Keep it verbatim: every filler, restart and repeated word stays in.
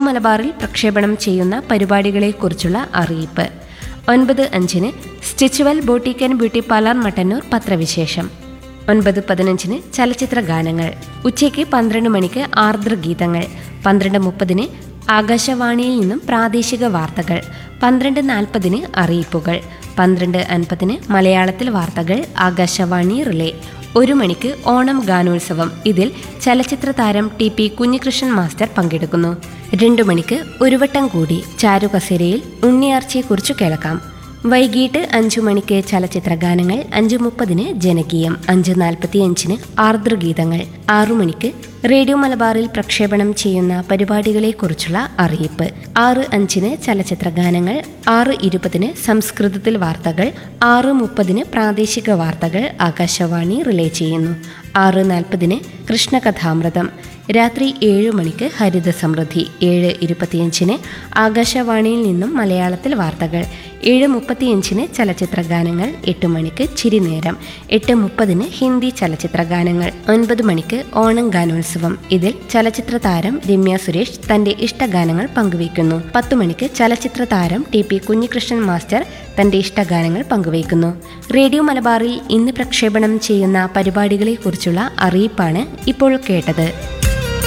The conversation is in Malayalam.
മലബാറിൽ പ്രക്ഷേപണം ചെയ്യുന്ന പരിപാടികളെക്കുറിച്ചുള്ള അറിയിപ്പ്. ഒൻപത് അഞ്ചിന് Stitchwell boutique and beauty parlour Mattannur പത്രവിശേഷം. ഒൻപത് പതിനഞ്ചിന് ചലച്ചിത്ര ഗാനങ്ങൾ. ഉച്ചയ്ക്ക് പന്ത്രണ്ട് മണിക്ക് ആർദ്രഗീതങ്ങൾ. പന്ത്രണ്ട് മുപ്പതിന് ആകാശവാണിയിൽ നിന്നും പ്രാദേശിക വാർത്തകൾ. പന്ത്രണ്ട് നാൽപ്പതിന് അറിയിപ്പുകൾ. പന്ത്രണ്ട് അൻപതിന് മലയാളത്തിൽ വാർത്തകൾ ആകാശവാണി റിലേ. ഒരു മണിക്ക് ഓണം ഗാനോത്സവം. ഇതിൽ ചലച്ചിത്ര താരം ടി പി കുഞ്ഞികൃഷ്ണൻ മാസ്റ്റർ പങ്കെടുക്കുന്നു. രണ്ടു മണിക്ക് ഒരു വട്ടം കൂടി ചാരുകസേരയിൽ ഉണ്ണിയാർച്ചയെക്കുറിച്ച് കേൾക്കാം. വൈകിട്ട് അഞ്ചു മണിക്ക് ചലച്ചിത്ര ഗാനങ്ങൾ. അഞ്ചു മുപ്പതിന് ജനകീയം. അഞ്ച് നാൽപ്പത്തി അഞ്ചിന് ആർദ്രഗീതങ്ങൾ. ആറു മണിക്ക് റേഡിയോ മലബാറിൽ പ്രക്ഷേപണം ചെയ്യുന്ന പരിപാടികളെക്കുറിച്ചുള്ള അറിയിപ്പ്. ആറ് അഞ്ചിന് ചലച്ചിത്ര ഗാനങ്ങൾ. ആറ് ഇരുപതിന് സംസ്കൃതത്തിൽ വാർത്തകൾ. ആറ് മുപ്പതിന് പ്രാദേശിക വാർത്തകൾ ആകാശവാണി റിലേ ചെയ്യുന്നു. ആറ് നാൽപ്പതിന് കൃഷ്ണകഥാമൃതം. രാത്രി ഏഴു മണിക്ക് ഹരിത സമൃദ്ധി. ഏഴ് ഇരുപത്തിയഞ്ചിന് ആകാശവാണിയിൽ നിന്നും മലയാളത്തിൽ വാർത്തകൾ. ഏഴ് മുപ്പത്തിയഞ്ചിന് ചലച്ചിത്ര ഗാനങ്ങൾ. എട്ട് മണിക്ക് ചിരിനേരം. എട്ട് മുപ്പതിന് ഹിന്ദി ചലച്ചിത്ര ഗാനങ്ങൾ. ഒൻപത് മണിക്ക് ഓണം ഗാനോത്സവം. ഇതിൽ ചലച്ചിത്ര താരം രമ്യ സുരേഷ് തന്റെ ഇഷ്ടഗാനങ്ങൾ പങ്കുവയ്ക്കുന്നു. പത്തു മണിക്ക് ചലച്ചിത്ര താരം ടി പി കുഞ്ഞികൃഷ്ണൻ മാസ്റ്റർ തന്റെ ഇഷ്ടഗാനങ്ങൾ പങ്കുവയ്ക്കുന്നു. റേഡിയോ മലബാറിൽ ഇന്ന് പ്രക്ഷേപണം ചെയ്യുന്ന പരിപാടികളെക്കുറിച്ചുള്ള അറിയിപ്പാണ് ഇപ്പോൾ കേട്ടത്.